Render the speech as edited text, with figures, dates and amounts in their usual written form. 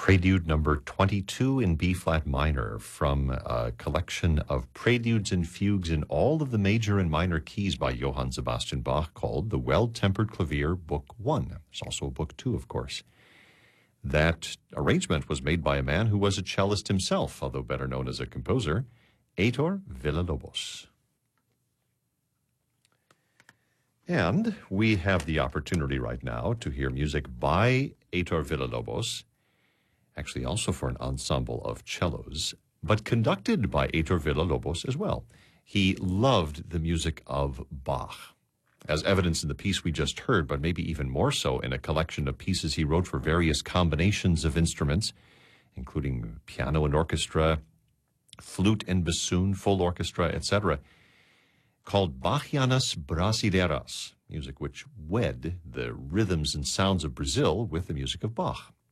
Prelude number 22 in B-flat minor from a collection of preludes and fugues in all of the major and minor keys by Johann Sebastian Bach called the Well-Tempered Clavier, Book 1. There's also a Book 2, of course. That arrangement was made by a man who was a cellist himself, although better known as a composer, Heitor Villa-Lobos. And we have the opportunity right now to hear music by Heitor Villa-Lobos, actually also for an ensemble of cellos, but conducted by Heitor Villa-Lobos as well. He loved the music of Bach, as evidenced in the piece we just heard, but maybe even more so in a collection of pieces he wrote for various combinations of instruments, including piano and orchestra, flute and bassoon, full orchestra, etc., called Bachianas Brasileiras, music which wed the rhythms and sounds of Brazil with the music of Bach.